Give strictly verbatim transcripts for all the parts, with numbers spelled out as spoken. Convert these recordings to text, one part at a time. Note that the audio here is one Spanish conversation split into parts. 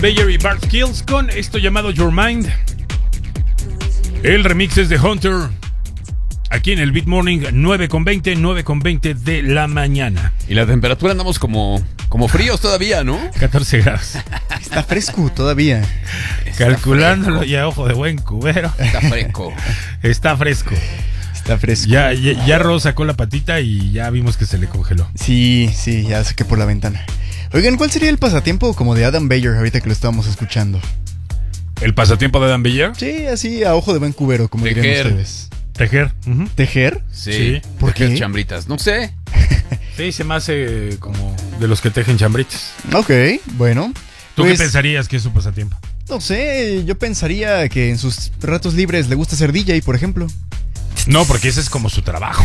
Bayer y Bart Skills con esto llamado Your Mind. El remix es de Hunter. Aquí en el Beat Morning, nueve con veinte, nueve con veinte de la mañana. Y la temperatura andamos como, como fríos todavía, ¿no? catorce grados. Está fresco todavía. Está Calculándolo fresco. Ya, ojo de buen cubero. Está fresco. Está fresco. Está fresco. Ya, ya, ya Ro sacó la patita y ya vimos que se le congeló. Sí, sí, ya saqué por la ventana. Oigan, ¿cuál sería el pasatiempo como de Adam Bayer ahorita que lo estábamos escuchando? ¿El pasatiempo de Adam Bayer? Sí, así a ojo de buen cubero, como Tejer. dirían ustedes. Tejer. Uh-huh. ¿Tejer? Sí. Sí. ¿Por tejer qué? chambritas. No sé. Sí, se me hace como de los que tejen chambritas. Ok, bueno. ¿Tú pues, qué pensarías que es su pasatiempo? No sé, yo pensaría que en sus ratos libres le gusta ser D J, por ejemplo. No, porque ese es como su trabajo.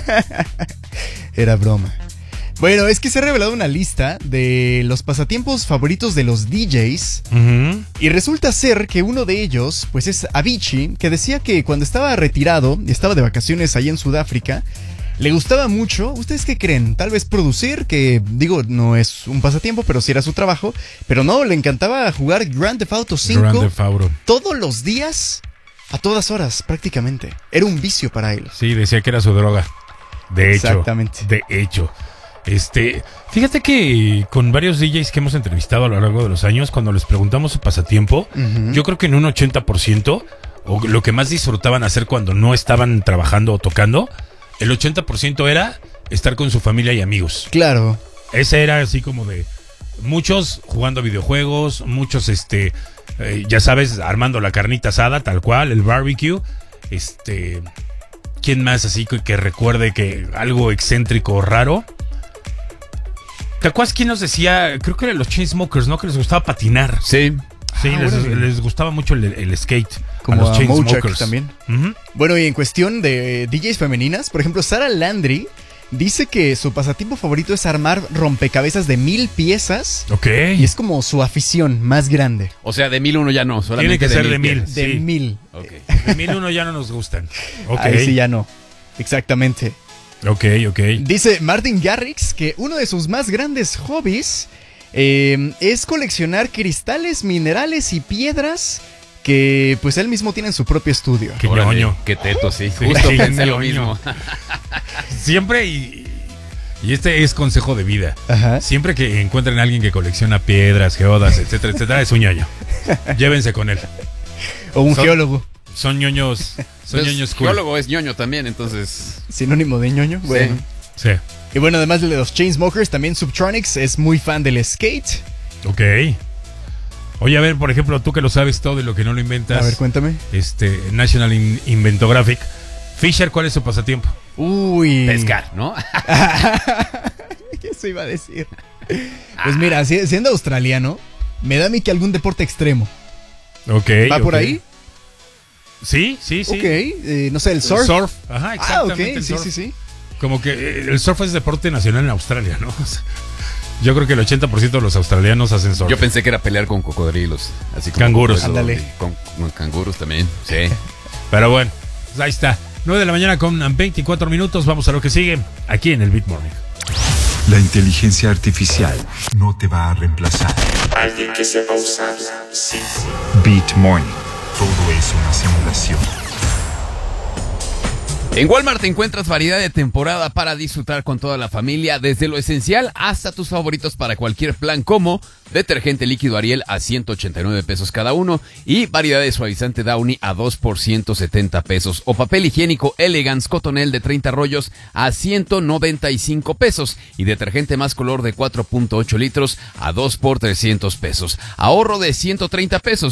Era broma. Bueno, es que se ha revelado una lista de los pasatiempos favoritos de los D Js. Uh-huh. Y resulta ser que uno de ellos, pues es Avicii, que decía que cuando estaba retirado y estaba de vacaciones ahí en Sudáfrica, le gustaba mucho, ¿ustedes qué creen? Tal vez producir, que digo, no es un pasatiempo, pero sí era su trabajo. Pero no, le encantaba jugar Grand Theft Auto cinco Grand Theft Auto. todos los días, a todas horas prácticamente. Era un vicio para él. Sí, decía que era su droga. De hecho. Exactamente. De hecho. Este, fíjate que con varios D Js que hemos entrevistado a lo largo de los años, cuando les preguntamos su pasatiempo, Uh-huh. yo creo que en un ochenta por ciento, o lo que más disfrutaban hacer cuando no estaban trabajando o tocando, el ochenta por ciento era estar con su familia y amigos. Claro. Ese era así como de muchos jugando videojuegos, muchos, este, eh, ya sabes, armando la carnita asada, tal cual, el barbecue. Este, ¿quién más así que, que recuerde que algo excéntrico o raro? ¿Te acuerdas quién nos decía? Creo que eran los Chainsmokers, ¿no? Que les gustaba patinar. Sí. Sí, Ah, les, órale. les gustaba mucho el, el skate. Como a los a Mochak Chainsmokers también. Uh-huh. Bueno, y en cuestión de D Js femeninas, por ejemplo, Sarah Landry dice que su pasatiempo favorito es armar rompecabezas de mil piezas. Ok. Y es como su afición más grande. O sea, de mil uno ya no. Solamente Tiene que ser de mil. quieres. De Sí. mil. Ok. De mil uno ya no nos gustan. Ok. Ahí sí ya no. Exactamente. Ok, ok. Dice Martin Garrix que uno de sus más grandes hobbies eh, es coleccionar cristales, minerales y piedras que pues él mismo tiene en su propio estudio. Qué Órale, ñoño. Qué teto, sí. Sí, Justo sí, pensé lo ñoño. mismo. Siempre y, y este es consejo de vida. Ajá. Siempre que encuentren a alguien que colecciona piedras, geodas, etcétera, etcétera, es un ñoño. Llévense con él. O un Son- geólogo. Son ñoños, son Pues, ñoños cool. geólogo es ñoño también, entonces. Sinónimo de ñoño. Bueno. Sí. Y bueno, además de los Chainsmokers, también Subtronics es muy fan del skate. Ok. Oye, a ver, por ejemplo, tú que lo sabes todo y lo que no lo inventas. A ver, cuéntame. Este, National In- Inventographic. Fisher, ¿cuál es su pasatiempo? Uy. Pescar, ¿no? Eso iba a decir. Pues mira, si- siendo australiano, me da a mí que algún deporte extremo. Ok. ¿Va por ok. ahí? Sí, sí, sí. Ok, eh, no sé, el El surf. surf. Ajá, Ah, exactamente. ok, el sí, surf. sí, sí. Como que eh, el surf es deporte nacional en Australia, ¿no? O sea, yo creo que el ochenta por ciento de los australianos hacen surf. Yo pensé que era pelear con cocodrilos. Así como Canguros. cocodrilos, Ándale. y Con, con canguros también. Sí. Pero bueno, pues ahí está. nueve de la mañana con veinticuatro minutos. Vamos a lo que sigue aquí en el Beat Morning. La inteligencia artificial no te va a reemplazar. Alguien que sepa usarla, sí. Beat Morning. Todo es una simulación. En Walmart encuentras variedad de temporada para disfrutar con toda la familia, desde lo esencial hasta tus favoritos para cualquier plan, como detergente líquido Ariel a ciento ochenta y nueve pesos cada uno y variedad de suavizante Downy a dos por ciento setenta pesos, o papel higiénico Elegance Cotonel de treinta rollos a ciento noventa y cinco pesos y detergente más color de cuatro punto ocho litros a dos por trescientos pesos. Ahorro de ciento treinta pesos.